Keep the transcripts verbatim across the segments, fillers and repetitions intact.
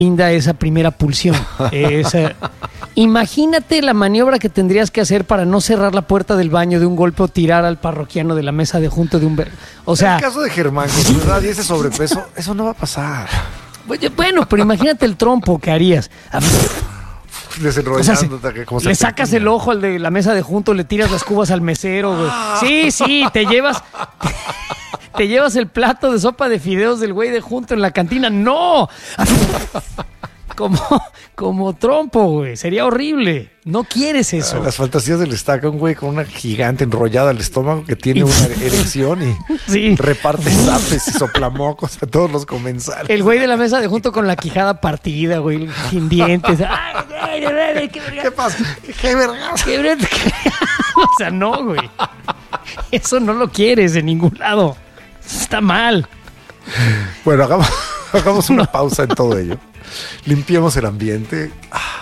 linda esa primera pulsión. Esa, imagínate la maniobra que tendrías que hacer para no cerrar la puerta del baño de un golpe o tirar al parroquiano de la mesa de junto de un... Ver... O sea, en el caso de Germán, con su edad y ese sobrepeso, eso no va a pasar. Bueno, pero imagínate el trompo que harías. Desenrollándote, o sea, como le sacas el ojo al de la mesa de junto, le tiras las cubas al mesero, güey. Sí, sí, te llevas... Te llevas el plato de sopa de fideos del güey de junto en la cantina. ¡No! Como, como trompo, güey. Sería horrible. No quieres eso. Las fantasías del estaca, un güey con una gigante enrollada al estómago que tiene una erección y sí. reparte zapes y soplamocos a todos los comensales. El güey de la mesa de junto con la quijada partida, güey, sin dientes. Ay, ay, ay, ay, ¿qué, ¿Qué pasa? ¿Qué vergas? ¿Qué vergas? O sea, no, güey. Eso no lo quieres en ningún lado. Está mal. Bueno, hagamos, hagamos una no. pausa en todo ello. Limpiemos el ambiente.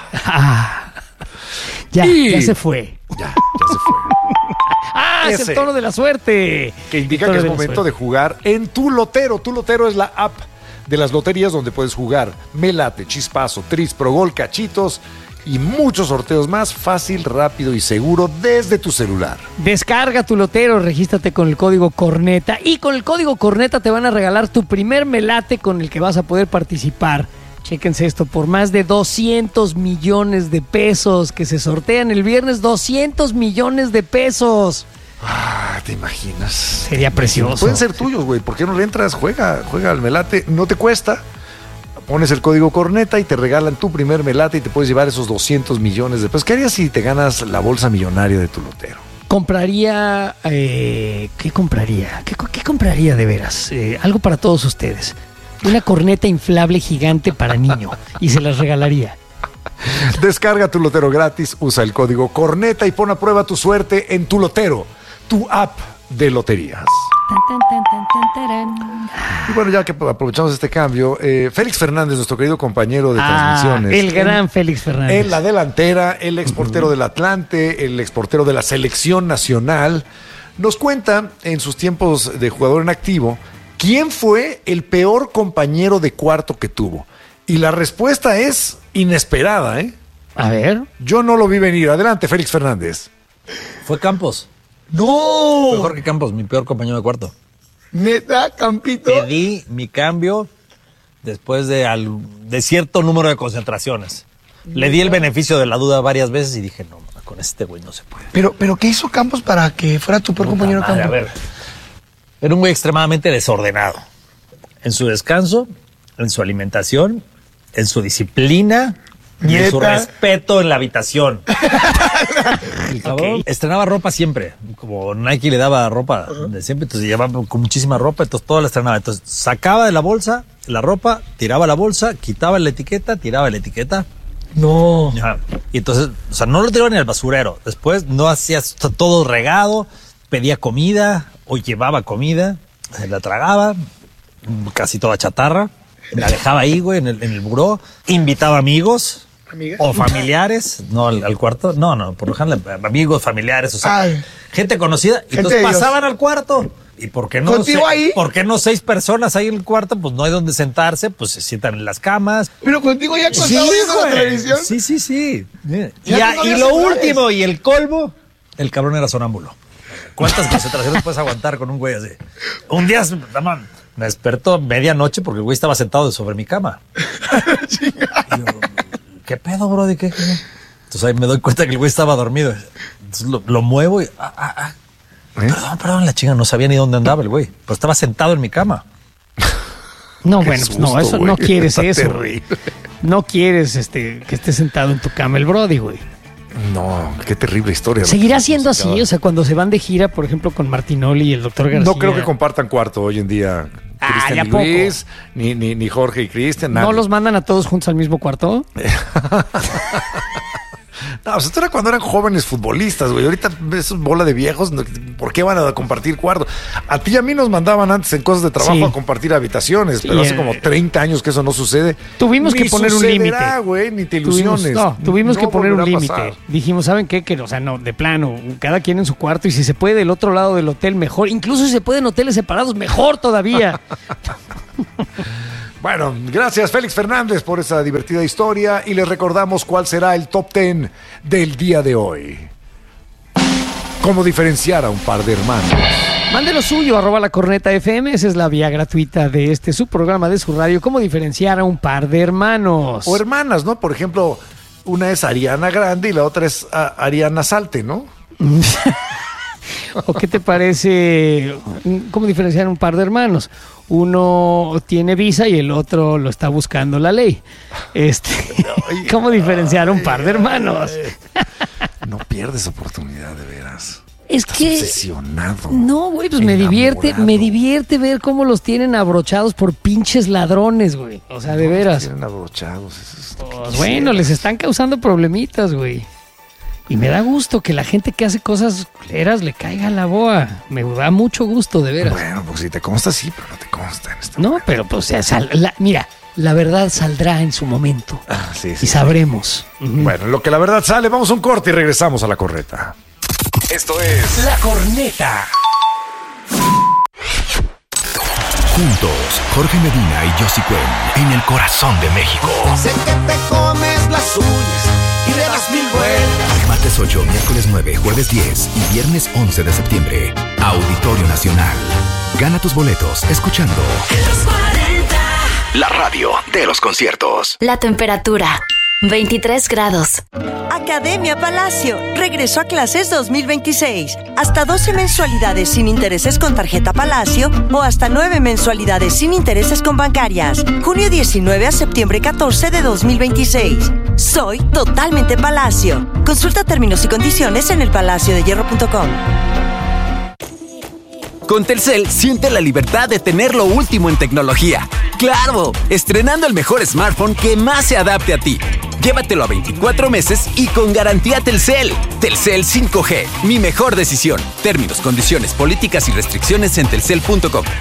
Ah, ya, y... ya se fue. Ya, ya se fue. Ah, Ese, es el tono de la suerte. Que indica que es momento de jugar en Tu Lotero. Tu Lotero es la app de las loterías donde puedes jugar Me Late, Chispazo, Tris, Progol, Cachitos y muchos sorteos más, fácil, rápido y seguro desde tu celular. Descarga Tu Lotero, regístrate con el código Corneta y con el código Corneta te van a regalar tu primer melate con el que vas a poder participar. Chéquense esto, por más de doscientos millones de pesos que se sortean el viernes, doscientos millones de pesos. Ah, ¿te imaginas? Sería precioso. Pueden ser tuyos, güey. ¿Por qué no le entras? Juega, juega al melate, no te cuesta. Pones el código Corneta y te regalan tu primer melate y te puedes llevar esos doscientos millones de pesos. ¿Qué harías si te ganas la bolsa millonaria de Tu Lotero? Compraría... Eh, ¿Qué compraría? ¿Qué, qué compraría de veras? Eh, algo para todos ustedes. Una corneta inflable gigante para niño y se las regalaría. Descarga Tu Lotero gratis, usa el código Corneta y pon a prueba tu suerte en Tu Lotero, tu app de loterías. Tan, tan, tan, tan, tan, y bueno, ya que aprovechamos este cambio, eh, Félix Fernández, nuestro querido compañero de ah, transmisiones. El gran en, Félix Fernández. En la delantera, el exportero uh-huh. del Atlante, el exportero de la selección nacional, nos cuenta en sus tiempos de jugador en activo, ¿quién fue el peor compañero de cuarto que tuvo? Y la respuesta es inesperada, ¿eh? A ver. Yo no lo vi venir. Adelante, Félix Fernández. Fue Campos. ¡No! Mejor que Campos, mi peor compañero de cuarto. ¿Neta, Campito? Pedí mi cambio después de, al, de cierto número de concentraciones. ¿Neta? Le di el beneficio de la duda varias veces y dije, no, con este güey no se puede. Pero, pero ¿qué hizo Campos para que fuera tu peor Puta compañero de madre, campo? A ver, era un güey extremadamente desordenado. En su descanso, en su alimentación, en su disciplina... Y en su respeto en la habitación. El cabrón okay. estrenaba ropa siempre. Como Nike le daba ropa uh-huh. de siempre, entonces llevaba con muchísima ropa, entonces todo la estrenaba. Entonces sacaba de la bolsa la ropa, tiraba la bolsa, quitaba la etiqueta, tiraba la etiqueta. No. Ajá. Y entonces, o sea, no lo tiraba ni al basurero. Después no hacía todo regado, pedía comida o llevaba comida, se la tragaba, casi toda chatarra. La dejaba ahí, güey, en el, en el buró. Invitaba amigos. ¿Amigas? O familiares, no al, al cuarto, no, no, por lo general, amigos, familiares, o sea, Ay. gente conocida, y entonces pasaban al cuarto. ¿Y por qué no? ¿Contigo se, ahí? ¿Por qué no seis personas ahí en el cuarto? Pues no hay donde sentarse, pues se sientan en las camas. Pero contigo ya acostado sí, viendo la televisión. Sí, sí, sí. Y, a, no y lo último, y el colmo, el cabrón era sonámbulo. ¿Cuántas concentraciones puedes aguantar con un güey así? Un día, man, me despertó medianoche porque el güey estaba sentado sobre mi cama. Y yo, ¿qué pedo, bro? ¿De qué? Entonces ahí me doy cuenta que el güey estaba dormido. Entonces lo, lo muevo y... Ah, ah, ah. ¿Eh? Perdón, perdón, la chinga no sabía ni dónde andaba el güey. Pero estaba sentado en mi cama. No, bueno, susto, pues no, eso güey. No quieres Está eso. Terrible. No quieres este, que esté sentado en tu cama el Brody, güey. No, qué terrible historia. ¿Seguirá siendo así? O sea, cuando se van de gira, por ejemplo, con Martinoli y el doctor García. No creo que compartan cuarto hoy en día. Ah, Cristian y Luis, ni, ni, ni Jorge y Cristian. ¿No los mandan a todos juntos al mismo cuarto? No, o sea, esto era cuando eran jóvenes futbolistas, güey. Ahorita es bola de viejos. ¿Por qué van a compartir cuarto? A ti y a mí nos mandaban antes en cosas de trabajo sí. a compartir habitaciones, pero sí, hace como treinta años que eso no sucede. Tuvimos ni que poner un límite. güey, ni te ilusiones. Tuvimos, no, tuvimos no que poner un límite. Dijimos, ¿saben qué? Que, o sea, no, de plano, cada quien en su cuarto y si se puede del otro lado del hotel, mejor. Incluso si se puede en hoteles separados, mejor todavía. Bueno, gracias Félix Fernández por esa divertida historia y les recordamos cuál será el top ten del día de hoy. ¿Cómo diferenciar a un par de hermanos? Mande lo suyo, arroba la corneta F M, esa es la vía gratuita de este subprograma de su radio. ¿Cómo diferenciar a un par de hermanos? O hermanas, ¿no? Por ejemplo, una es Ariana Grande y la otra es a- Ariana Salte, ¿no? ¿O qué te parece? ¿Cómo diferenciar un par de hermanos? Uno tiene visa y el otro lo está buscando la ley. Este, ¿cómo diferenciar un par de hermanos? No pierdes oportunidad, de veras. Es Estás que obsesionado. no, güey, pues me divierte, enamorado. me divierte ver cómo los tienen abrochados por pinches ladrones, güey. O sea, de No, veras. Tienen abrochados. Eso es lo que Pues bueno, les están causando problemitas, güey. Y me da gusto que la gente que hace cosas culeras le caiga a la boa. Me da mucho gusto, de veras. Bueno, pues si te consta, sí, pero no te consta en este No, momento. pero pues, o sea, sal- la- mira, la verdad saldrá en su momento. Ah, sí, sí. Y sabremos. Ujú. Bueno, en lo que la verdad sale, vamos a un corte y regresamos a la corneta. Esto es La Corneta. Juntos, Jorge Medina y Yossi Cuen en el corazón de México. Sé que te comes las uñas y le das mil vueltas. Martes ocho, miércoles nueve, jueves diez y viernes once de septiembre. Auditorio Nacional. Gana tus boletos escuchando la radio de los conciertos. La temperatura, veintitrés grados. Academia Palacio regresó a clases dos mil veintiséis. Hasta doce mensualidades sin intereses con tarjeta Palacio o hasta nueve mensualidades sin intereses con bancarias. Junio diecinueve a septiembre catorce de dos mil veintiséis. Soy totalmente Palacio. Consulta términos y condiciones en el palacio de hierro punto com. Con Telcel, siente la libertad de tener lo último en tecnología. ¡Claro! Estrenando el mejor smartphone que más se adapte a ti. Llévatelo a veinticuatro meses y con garantía Telcel. Telcel cinco G, mi mejor decisión. Términos, condiciones, políticas y restricciones en telcel punto com.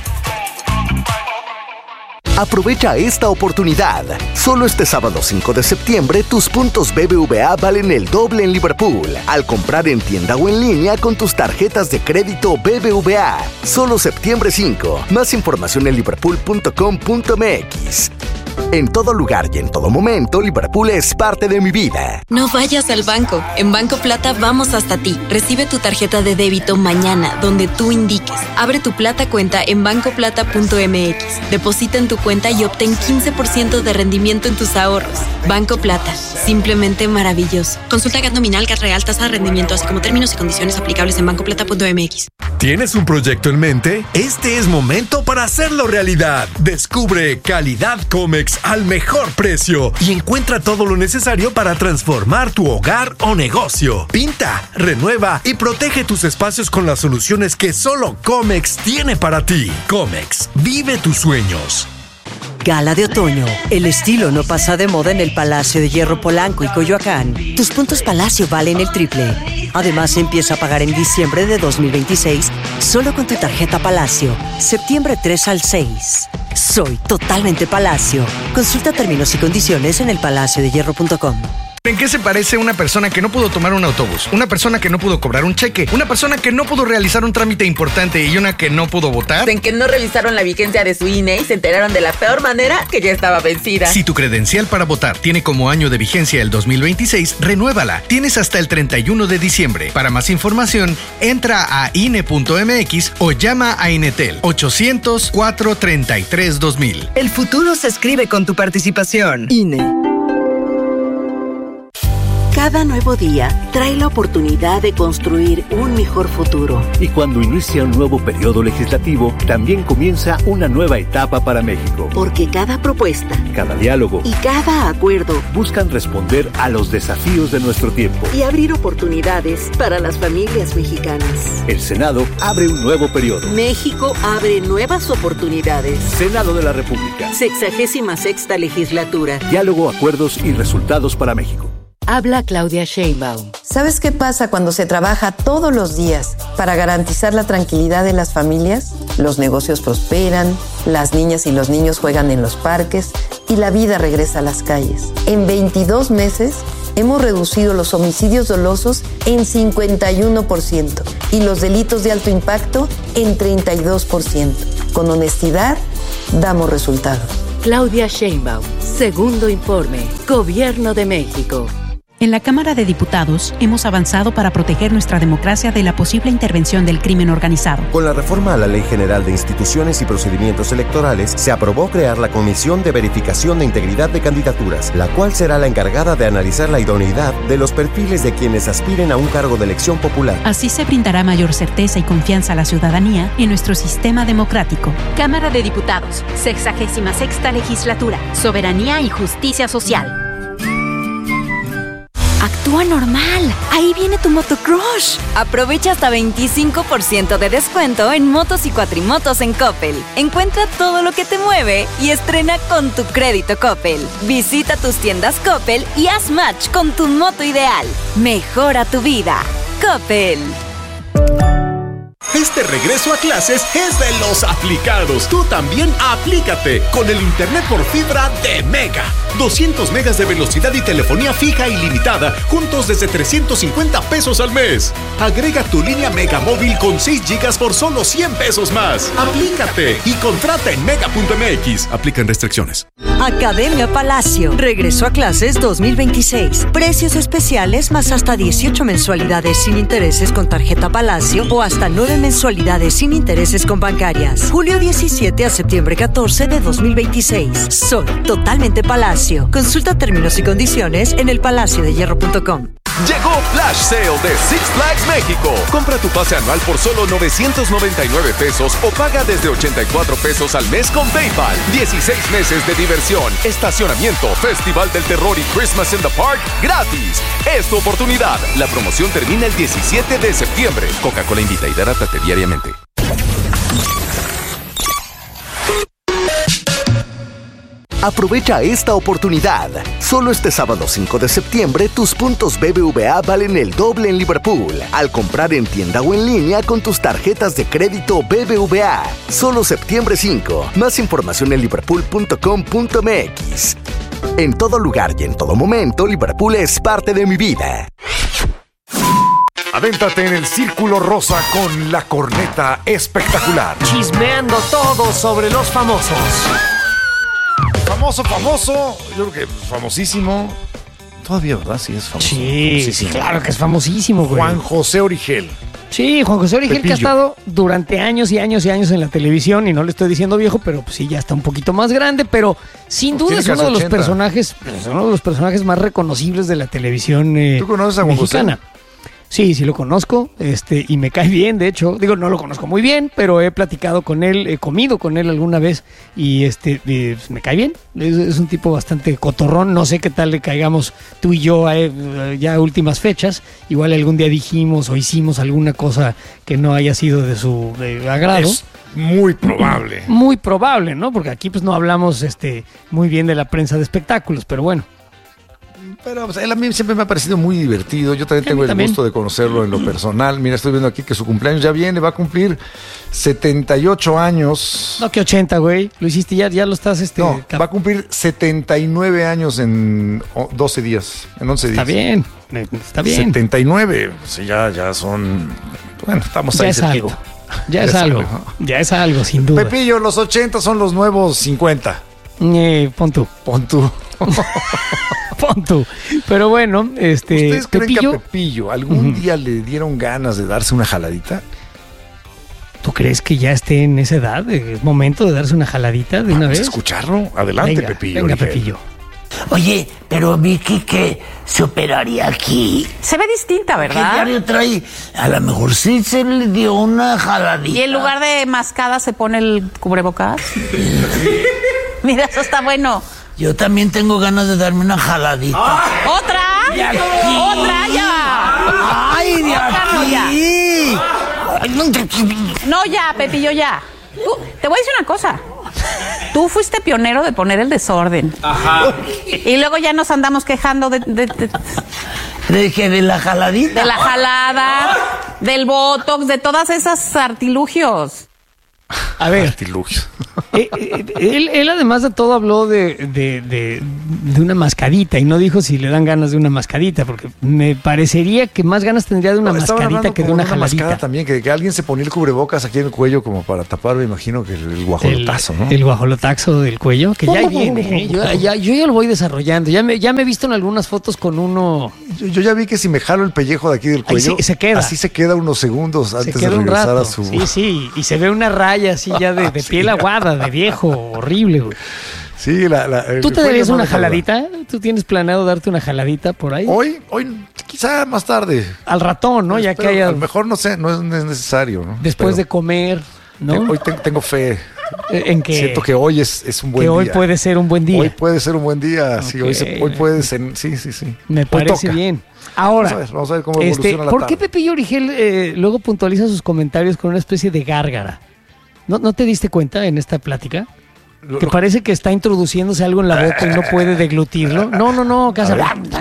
Aprovecha esta oportunidad. Solo este sábado cinco de septiembre, tus puntos B B V A valen el doble en Liverpool. Al comprar en tienda o en línea con tus tarjetas de crédito B B V A. Solo septiembre cinco. Más información en liverpool punto com punto m x. En todo lugar y en todo momento, Liverpool es parte de mi vida. No vayas al banco. En Banco Plata vamos hasta ti. Recibe tu tarjeta de débito mañana, donde tú indiques. Abre tu Plata cuenta en banco plata punto m x. Deposita en tu cuenta y obtén quince por ciento de rendimiento en tus ahorros. Banco Plata. Simplemente maravilloso. Consulta G A T nominal, G A T real, tasa de rendimiento, así como términos y condiciones aplicables en banco plata punto m x. ¿Tienes un proyecto en mente? Este es momento para hacerlo realidad. Descubre Calidad Comex al mejor precio y encuentra todo lo necesario para transformar tu hogar o negocio. Pinta, renueva y protege tus espacios con las soluciones que solo Comex tiene para ti. Comex, vive tus sueños. Gala de otoño. El estilo no pasa de moda en el Palacio de Hierro Polanco y Coyoacán. Tus puntos Palacio valen el triple. Además, empieza a pagar en diciembre de dos mil veintiséis solo con tu tarjeta Palacio. Septiembre tres al seis. Soy totalmente Palacio. Consulta términos y condiciones en el palacio de hierro punto com. ¿En qué se parece una persona que no pudo tomar un autobús? Una persona que no pudo cobrar un cheque, una persona que no pudo realizar un trámite importante y una que no pudo votar. En que no revisaron la vigencia de su I N E y se enteraron de la peor manera que ya estaba vencida. Si tu credencial para votar tiene como año de vigencia el dos mil veintiséis, renuévala. Tienes hasta el treinta y uno de diciembre. Para más información, entra a I N E punto m x o llama a Inetel ochocientos, cuatro treinta y tres, dos mil. El futuro se escribe con tu participación. I N E. Cada nuevo día trae la oportunidad de construir un mejor futuro. Y cuando inicia un nuevo periodo legislativo, también comienza una nueva etapa para México. Porque cada propuesta, cada diálogo y cada acuerdo buscan responder a los desafíos de nuestro tiempo y abrir oportunidades para las familias mexicanas. El Senado abre un nuevo periodo. México abre nuevas oportunidades. Senado de la República. Sexagésima sexta legislatura. Diálogo, acuerdos y resultados para México. Habla Claudia Sheinbaum. ¿Sabes qué pasa cuando se trabaja todos los días para garantizar la tranquilidad de las familias? Los negocios prosperan, las niñas y los niños juegan en los parques y la vida regresa a las calles. En veintidós meses hemos reducido los homicidios dolosos en cincuenta y uno por ciento y los delitos de alto impacto en treinta y dos por ciento. Con honestidad, damos resultados. Claudia Sheinbaum, segundo informe, Gobierno de México. En la Cámara de Diputados hemos avanzado para proteger nuestra democracia de la posible intervención del crimen organizado. Con la reforma a la Ley General de Instituciones y Procedimientos Electorales, se aprobó crear la Comisión de Verificación de Integridad de Candidaturas, la cual será la encargada de analizar la idoneidad de los perfiles de quienes aspiren a un cargo de elección popular. Así se brindará mayor certeza y confianza a la ciudadanía en nuestro sistema democrático. Cámara de Diputados, sexagésima sexta legislatura, Soberanía y Justicia Social. Actúa normal. Ahí viene tu motocrush. Aprovecha hasta veinticinco por ciento de descuento en motos y cuatrimotos en Coppel. Encuentra todo lo que te mueve y estrena con tu crédito Coppel. Visita tus tiendas Coppel y haz match con tu moto ideal. Mejora tu vida. Coppel. Este regreso a clases es de los aplicados. Tú también aplícate con el internet por fibra de Mega. doscientos megas de velocidad y telefonía fija ilimitada, juntos desde trescientos cincuenta pesos al mes. Agrega tu línea Mega móvil con seis gigas por solo cien pesos más. Aplícate y contrata en mega punto m x. Aplican restricciones. Academia Palacio. Regreso a clases dos mil veintiséis. Precios especiales más hasta dieciocho mensualidades sin intereses con tarjeta Palacio o hasta nueve mensualidades sin intereses con bancarias. Julio diecisiete a septiembre catorce de dos mil veintiséis. Soy totalmente Palacio. Consulta términos y condiciones en el palacio de hierro punto com. Llegó Flash Sale de Six Flags México. Compra tu pase anual por solo novecientos noventa y nueve pesos o paga desde ochenta y cuatro pesos al mes con PayPal. dieciséis meses de diversión, estacionamiento, Festival del Terror y Christmas in the Park gratis. Es tu oportunidad. La promoción termina el diecisiete de septiembre. Coca-Cola invita y hidrátate diariamente. Aprovecha esta oportunidad. Solo este sábado cinco de septiembre, tus puntos B B V A valen el doble en Liverpool al comprar en tienda o en línea con tus tarjetas de crédito B B V A. Solo septiembre cinco. Más información en liverpool punto com punto m x. En todo lugar y en todo momento, Liverpool es parte de mi vida. Adéntrate en el Círculo Rosa con la corneta espectacular. Chismeando todo sobre los famosos. Famoso, famoso, yo creo que famosísimo. Todavía, ¿verdad? Sí, es famoso. Sí, sí, sí, claro que es famosísimo, güey. Juan José Origel. Sí, Juan José Origel, Pepillo, que ha estado durante años y años y años en la televisión, y no le estoy diciendo viejo, pero pues sí, ya está un poquito más grande, pero sin duda Tiene es uno de los ochenta. personajes, es uno de los personajes más reconocibles de la televisión eh, ¿Tú conoces a Juan mexicana. José? Sí, sí lo conozco, este, y me cae bien, de hecho, digo, no lo conozco muy bien, pero he platicado con él, he comido con él alguna vez, y este, eh, pues, me cae bien, es, es un tipo bastante cotorrón, no sé qué tal le caigamos tú y yo a, eh, ya a últimas fechas, igual algún día dijimos o hicimos alguna cosa que no haya sido de su de agrado. Es muy probable. Muy probable, ¿no? Porque aquí pues no hablamos este, muy bien de la prensa de espectáculos, pero bueno. Pero pues, él a mí siempre me ha parecido muy divertido. Yo también Sí, tengo el también. gusto de conocerlo en lo personal. Mira, estoy viendo aquí que su cumpleaños ya viene, va a cumplir setenta y ocho años. No, que ochenta, güey. Lo hiciste ya, ya lo estás este. No, cap- va a cumplir setenta y nueve años en o- doce días, en once días. Está bien, eh, está bien. setenta y nueve, o sea, ya, ya son. Bueno, estamos Ya ahí es cerquita. algo. Ya es algo. Ya es algo, sin duda. Pepillo, los ochenta son los nuevos cincuenta. Eh, pon tú. Pon tú. Pon tú. Pero bueno, este. ¿Ustedes creen Pepillo, que a Pepillo algún Ujú. día le dieron ganas de darse una jaladita? ¿tú crees que ya esté en esa edad? ¿Es momento de darse una jaladita de una Vamos vez? a escucharlo. Adelante, Venga, Pepillo. Venga, Origel. Pepillo. Oye, pero Vicky que se operaría aquí. Se ve distinta, ¿Qué ¿verdad? diario trae? A lo mejor sí se le dio una jaladita. Y en lugar de mascada se pone el cubrebocas. Mira, eso está bueno. Yo también tengo ganas de darme una jaladita. ¿Otra? ¡De aquí! ¡Otra ya! ¡Ay, de Otra, no, ya. aquí! Ay, no, No, ya, Pepillo, ya. Tú, te voy a decir una cosa. Tú fuiste pionero de poner el desorden. Ajá. Y luego ya nos andamos quejando de, de, de, ¿De qué? ¿De la jaladita? de la jalada, del botox, de todas esas artilugios. A ver, Artilugios. eh, eh, él, él además de todo habló de, de, de, de una mascadita y no dijo si le dan ganas de una mascadita, porque me parecería que más ganas tendría de una No, estaba mascadita hablando que de como una de una jaladita. mascada también, que, que alguien se ponía el cubrebocas aquí en el cuello como para tapar, me imagino que el, el guajolotazo, ¿no? El guajolotazo del cuello, que ya ahí viene, ¿eh? yo, ya, yo ya lo voy desarrollando. Ya me, ya me he visto en algunas fotos con uno. Yo, yo ya vi que si me jalo el pellejo de aquí del cuello, Ahí se, se queda. así se queda unos segundos Se antes queda de un regresar rato. a su... Sí, sí, y se ve una raya así ya de, de Sí. piel aguada, de viejo, horrible, güey. Sí, la, la, el ¿Tú te cuello darías no una me salva. jaladita? ¿Tú tienes planeado darte una jaladita por ahí? Hoy, hoy, quizá más tarde. Al ratón, ¿no? Ya que Pero haya... A lo mejor no sé, no es, no es necesario, ¿no? Después Pero de comer, ¿no? te- Hoy te- tengo fe. En que... Siento que hoy es, es un buen que día. hoy puede ser un buen día. Hoy puede ser un buen día, sí, hoy, se- Ok. hoy puede ser, sí, sí, sí. Me Hoy parece toca. bien. Ahora, Vamos a ver, vamos a ver cómo este, evoluciona la ¿por tarde. qué Pepillo Origel eh, luego puntualiza sus comentarios con una especie de gárgara? ¿No, ¿No te diste cuenta en esta plática? Lo- Que lo- parece que está introduciéndose algo en la boca y no puede deglutirlo. No, no, no, que hace-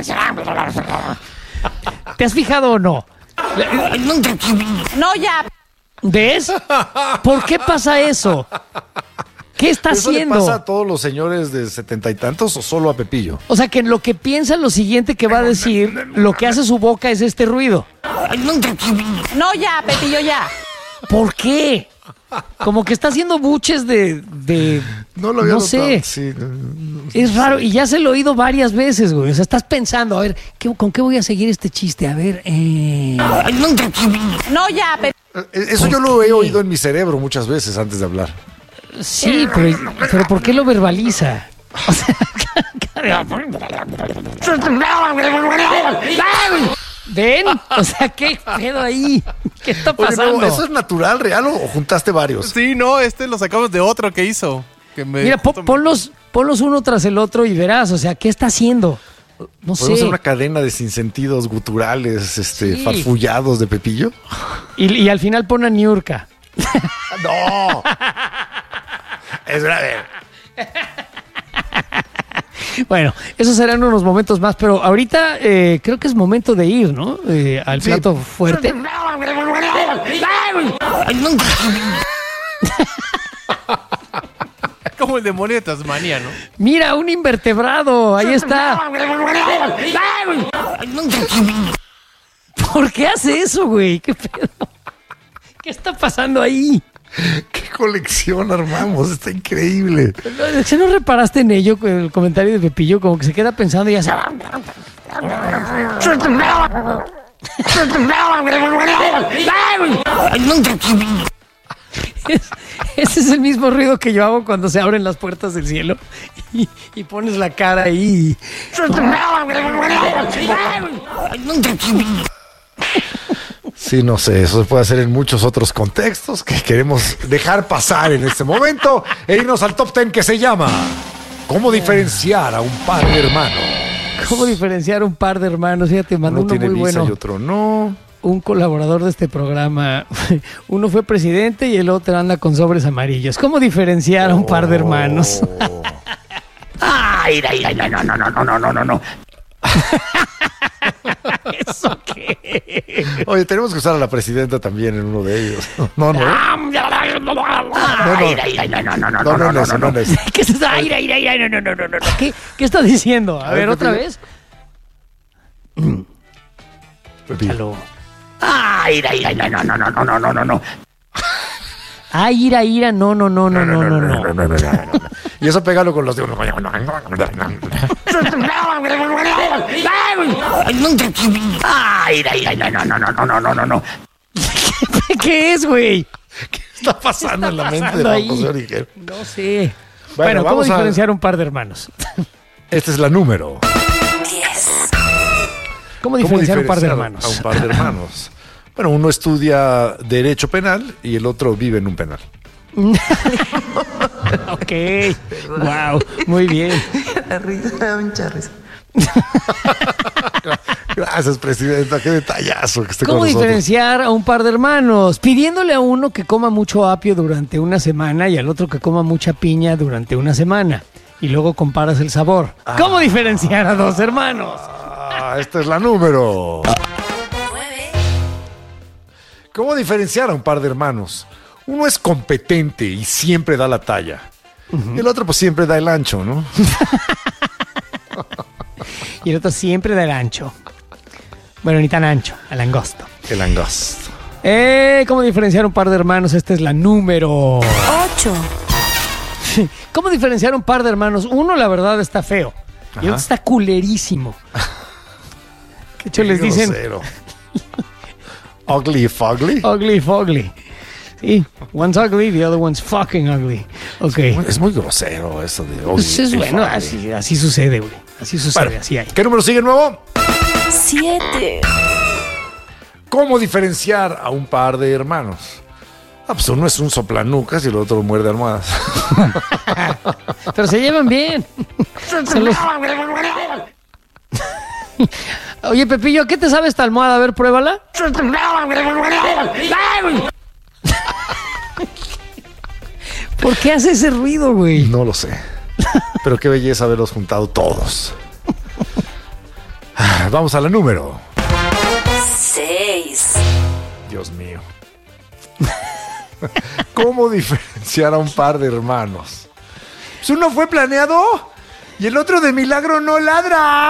¿Te has fijado o no? No, ya. ¿Ves? ¿Por qué pasa eso? ¿Qué está ¿Eso le haciendo? pasa a todos los señores de setenta y tantos o solo a Pepillo? O sea, que lo que piensa lo siguiente que va a decir, lo que hace su boca es este ruido. No, ya, Pepillo, ya. ¿Por qué? Como que está haciendo buches de... de No lo había no notado. sé. Sí, no, no, Es raro. Y ya se lo he oído varias veces, güey. O sea, estás pensando, a ver, ¿qué- ¿con qué voy a seguir este chiste? A ver, eh... No, ya, Pepillo. Eh, Eso yo lo he oído en mi cerebro muchas veces antes de hablar. Sí, pero, pero ¿por qué lo verbaliza? O sea, ¿ven? O sea, ¿qué pedo ahí? ¿Qué está Oye, pasando? no, ¿eso es natural, real o juntaste varios? Sí, no, este lo sacamos de otro que hizo. Que me, Mira, po- ponlos, ponlos uno tras el otro y verás, o sea, ¿qué está haciendo? No ¿Podemos sé. hacer una cadena de sinsentidos guturales, este, Sí. farfullados de Pepillo? Y, y al final pone a Niurka. ¡No! Es grave. Bueno, esos serán unos momentos más, pero ahorita eh, creo que es momento de ir, ¿no? Eh, al Sí. plato fuerte. Como el demonio de Tasmania, ¿no? Mira, un invertebrado, ahí está. ¿Por qué hace eso, güey? ¿Qué pedo? ¿Qué está pasando ahí? ¡Qué colección armamos! Está increíble. ¿Se no reparaste en ello con el comentario de Pepillo? Como que se queda pensando y ya se... Es- ese es el mismo ruido que yo hago cuando se abren las puertas del cielo y, y pones la cara ahí. Sí, no sé, eso se puede hacer en muchos otros contextos que queremos dejar pasar en este momento e irnos al top ten que se llama ¿Cómo diferenciar a un par de hermanos? ¿Cómo diferenciar un par de hermanos? Fíjate, mandó Uno uno tiene muy visa bueno. y otro no. Un colaborador de este programa. Uno fue presidente y el otro anda con sobres amarillos. ¿Cómo diferenciar a un par de hermanos? Ay, ay, ay, no, no, no, no, no, no, no, no. ¿Eso qué? Oye, tenemos que usar a la presidenta también en uno de ellos. No, no. Ay, ay, ay, no, no, no, no, No, no, no, no, eso, no, no, eso. ¿Qué es eso? Ay, ay, ay, ay, no, no, no, no, no. ¿Qué, ¿Qué está diciendo? A, A ver, ver, otra Pepillo. vez. Pepillo. Aló. Ay, ay, ay, no, no, no, no, no, no, no, no. Ay, ira, ira, no, no, no, no, no, no, no. Y eso pégalo con los de uno. Ay, ay, ay, no, no, no, no, no, no, no, no. ¿Qué es, güey? ¿Qué está pasando ¿Qué en la está mente de pasando Juan ahí? José Origel? No sé. Bueno, Bueno, ¿cómo vamos a- diferenciar un par de hermanos? Esta es la número. ¿Cómo diferenciar un par de diferenciar hermanos? A un par de hermanos. Bueno, uno estudia Derecho Penal y el otro vive en un penal. Ok. Wow, muy bien. La risa, me da mucha risa. Gracias, presidenta. Qué detallazo que esté con ¿Cómo nosotros. diferenciar a un par de hermanos? Pidiéndole a uno que coma mucho apio durante una semana y al otro que coma mucha piña durante una semana. Y luego comparas el sabor. ¿Cómo diferenciar a dos hermanos? Ah, esta es la número. ¿Cómo diferenciar a un par de hermanos? Uno es competente y siempre da la talla. Uh-huh. El otro pues siempre da el ancho, ¿no? Y el otro siempre da el ancho. Bueno, ni tan ancho, el angosto. El angosto. Eh, ¿Cómo diferenciar un par de hermanos? Esta es la número ocho. ¿Cómo diferenciar un par de hermanos? Uno, la verdad, está feo. Ajá. Y el otro está culerísimo. De hecho, les dicen... Ugly fugly. Ugly fugly. Sí, one's ugly, the other one's fucking ugly. Ok. Es muy grosero eso de ugly. Pues es bueno, así, así sucede, güey. Así sucede, bueno, así hay. ¿Qué número sigue nuevo? Siete. ¿Cómo diferenciar a un par de hermanos? Ah, pues uno es un soplanucas y el otro muerde almohadas. Pero se llevan bien. Se los... Oye, Pepillo, ¿qué te sabe esta almohada? A ver, pruébala. ¿Por qué hace ese ruido, güey? No lo sé. Pero qué belleza haberlos juntado todos. Vamos a la número seis. Dios mío. ¿Cómo diferenciar a un par de hermanos? Pues uno fue planeado y el otro de milagro no ladra.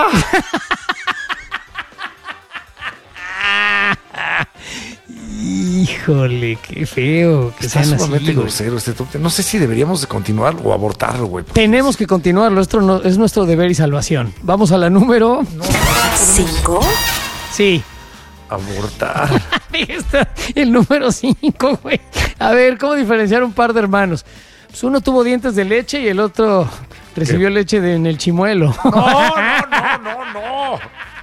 Híjole, qué feo que Está sean sumamente así, grosero este top ten. No sé si deberíamos de continuar o abortarlo, güey. Tenemos que continuarlo. Esto no, es nuestro deber y salvación. Vamos a la número... ¿Cinco? Sí. Abortar. Está el número cinco, güey. A ver, ¿cómo diferenciar un par de hermanos? Pues uno tuvo dientes de leche y el otro recibió ¿Qué? leche de, en el chimuelo. No, no, no, no, no.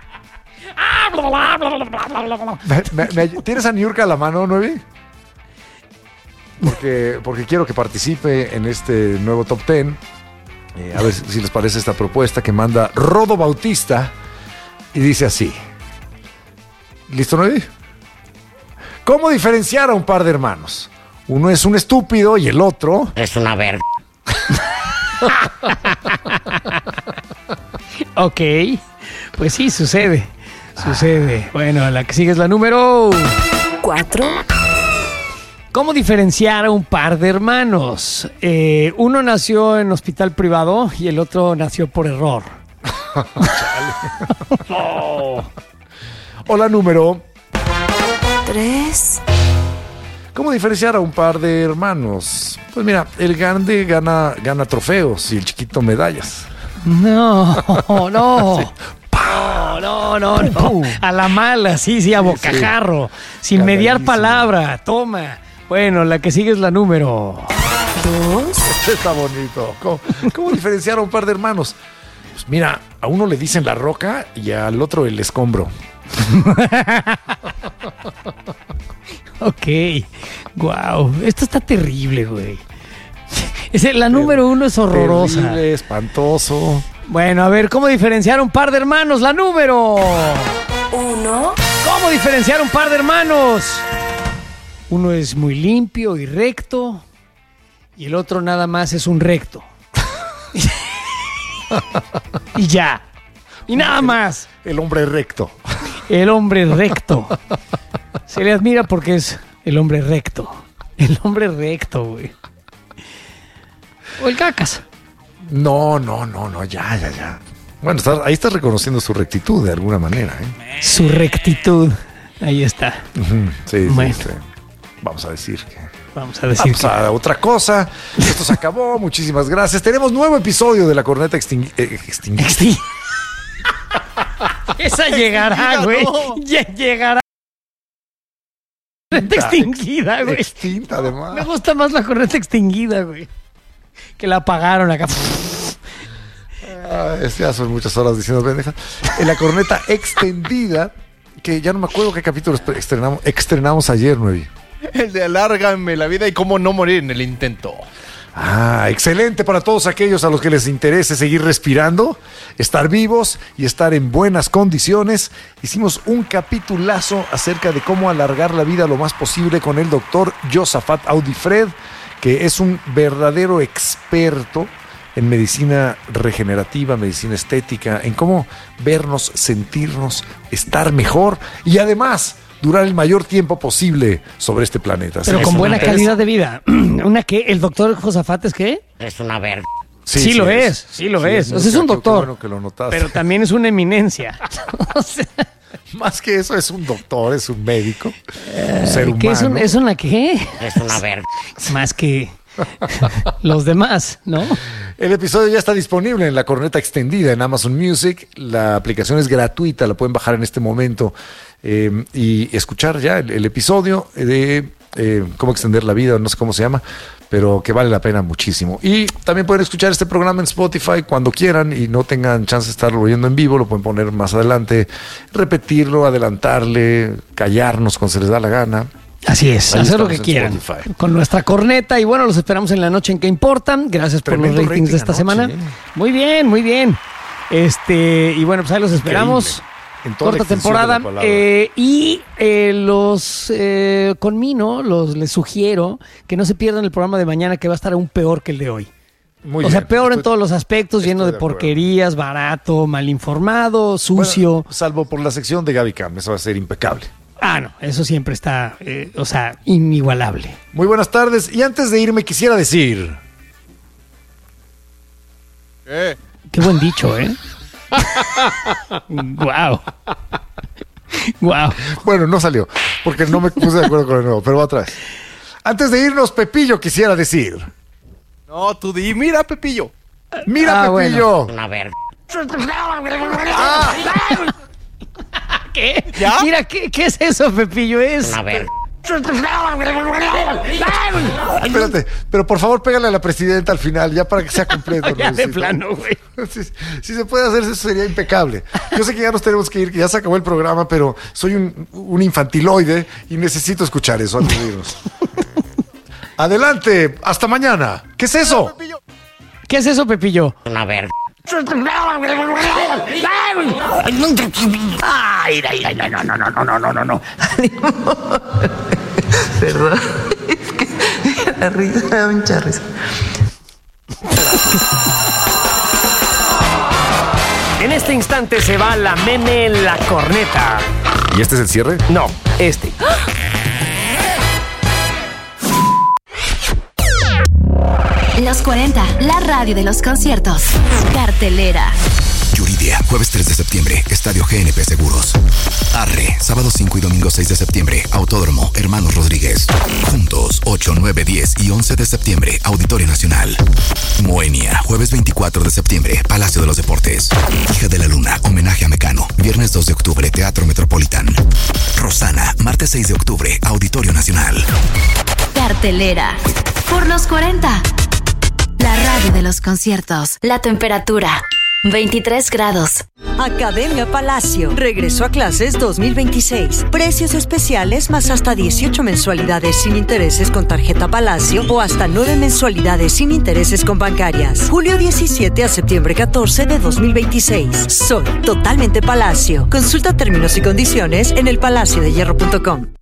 Me, me, me, ¿Tienes a Niurka a la mano, Nuevi? Porque, porque quiero que participe en este nuevo top ten. Eh, a ver si les parece esta propuesta que manda Rodo Bautista. Y dice así. ¿Listo, Nuevi? ¿Cómo diferenciar a un par de hermanos? Uno es un estúpido y el otro... es una verga. Ok. Pues sí, sucede. Sucede. Bueno, la que sigue es la número... Cuatro. ¿Cómo diferenciar a un par de hermanos? Eh, uno nació en hospital privado y el otro nació por error. Oh. O la número... Tres. ¿Cómo diferenciar a un par de hermanos? Pues mira, el grande gana, gana trofeos y el chiquito medallas. No, no. Sí. No, no, no, no. A la mala, sí, sí, a bocajarro. Sí. Sin mediar palabra. Toma. Bueno, la que sigue es la número... Dos. Está bonito. ¿Cómo, cómo diferenciar a un par de hermanos? Pues mira, a uno le dicen la roca y al otro el escombro. Ok. Wow. Esto está terrible, güey. La número uno es horrorosa. Terrible, espantoso. Bueno, a ver, ¿cómo diferenciar un par de hermanos? La número... Uno. ¿Cómo diferenciar un par de hermanos? Uno es muy limpio y recto y el otro nada más es un recto. Y ya. Y nada más. El hombre recto. El hombre recto. Se le admira porque es el hombre recto. El hombre recto, güey. O el cacas. No, no, no, no, ya, ya, ya. Bueno, está, ahí estás reconociendo su rectitud de alguna manera, ¿eh? Su rectitud. Ahí está. Uh-huh. Sí, bueno. sí, sí. Vamos a decir que... Vamos a decir Vamos que... a otra cosa. Esto se acabó. Muchísimas gracias. Tenemos nuevo episodio de La Corneta Extingui... Eh, extinguida. Extin... Esa llegará, güey. No. Llegará. Corneta extinguida, güey. Extinta, además. Me gusta más la corneta extinguida, güey. Que la apagaron acá. Ah, ya son muchas horas diciendo pendejas. En la corneta extendida, que ya no me acuerdo qué capítulo estrenamos, estrenamos ayer, Nuevi. El de alárgame la vida y cómo no morir en el intento. Ah, excelente para todos aquellos a los que les interese seguir respirando, estar vivos y estar en buenas condiciones. Hicimos un capitulazo acerca de cómo alargar la vida lo más posible con el doctor Josafat Audifred, que es un verdadero experto en medicina regenerativa, medicina estética, en cómo vernos, sentirnos, estar mejor y además durar el mayor tiempo posible sobre este planeta. Pero ¿Sí? con buena calidad de vida. ¿Una qué? ¿El doctor Josafat es qué? Es una verga. Sí, sí, sí lo es, es, sí lo sí, es. es. O sea, es un doctor, bueno que lo notaste. Pero también es una eminencia. O sea, más que eso, es un doctor, es un médico, uh, un ser humano. ¿Qué es, un, ¿Es una qué? Es una verga. Más que los demás, ¿no? El episodio ya está disponible en la corneta extendida en Amazon Music. La aplicación es gratuita, la pueden bajar en este momento eh, y escuchar ya el, el episodio de eh, cómo extender la vida, no sé cómo se llama, pero que vale la pena muchísimo. Y también pueden escuchar este programa en Spotify cuando quieran y no tengan chance de estarlo oyendo en vivo, lo pueden poner más adelante, repetirlo, adelantarle, callarnos cuando se les da la gana. Así es, hacer lo que quieran Spotify, con nuestra corneta. Y bueno, los esperamos en la noche en que importan. Gracias Tremendo por los ratings de esta anoche, semana. ¿eh? Muy bien, muy bien. Este, y bueno, pues ahí los esperamos. En toda corta temporada. Eh, y eh, los eh, conmino, los les sugiero que no se pierdan el programa de mañana, que va a estar aún peor que el de hoy. Muy o bien, sea, peor estoy, en todos los aspectos, lleno de, de porquerías, barato, mal informado, sucio. Bueno, salvo por la sección de Gaby Cam, eso va a ser impecable. Ah, no, eso siempre está, eh, o sea, inigualable. Muy buenas tardes. Y antes de irme quisiera decir... ¿Qué? Qué buen dicho, ¿eh? Wow. Wow. Bueno, no salió, porque no me puse de acuerdo con el nuevo, pero va otra vez. Antes de irnos, Pepillo quisiera decir... No, tú di, mira, Pepillo. Mira, ah, Pepillo. Bueno. Una verga. Ah. ¿Qué? ¿Ya? Mira, ¿qué, ¿qué es eso, Pepillo? Es... Una verga. Espérate, pero por favor pégale a la presidenta al final, ya para que sea completo. Ya de plano, güey. Si, si se puede hacer, eso sería impecable. Yo sé que ya nos tenemos que ir, que ya se acabó el programa, pero soy un, un infantiloide y necesito escuchar eso antes de irnos. Adelante, hasta mañana. ¿Qué es eso? ¿Qué es eso, Pepillo? Una verga. Ay, ay, ay, no, no, no, no, no, no, no, no. Perdón, es que la risa me da mucha risa. En este instante se va la meme en la corneta. ¿Y este es el cierre? No, este. Los cuarenta, la radio de los conciertos. Cartelera. Yuridia, jueves tres de septiembre, Estadio G N P Seguros. Arre, sábado cinco y domingo seis de septiembre, Autódromo Hermanos Rodríguez. Juntos, ocho, nueve, diez y once de septiembre, Auditorio Nacional. Moenia, jueves veinticuatro de septiembre, Palacio de los Deportes. Hija de la Luna, homenaje a Mecano. Viernes dos de octubre, Teatro Metropolitan. Rosana, martes seis de octubre, Auditorio Nacional. Cartelera. Por los cuarenta. La radio de los conciertos. La temperatura, veintitrés grados. Academia Palacio. Regreso a clases dos mil veintiséis. Precios especiales más hasta dieciocho mensualidades sin intereses con tarjeta Palacio o hasta nueve mensualidades sin intereses con bancarias. Julio diecisiete a septiembre catorce de dos mil veintiséis. Soy totalmente Palacio. Consulta términos y condiciones en el palacio de hierro punto com.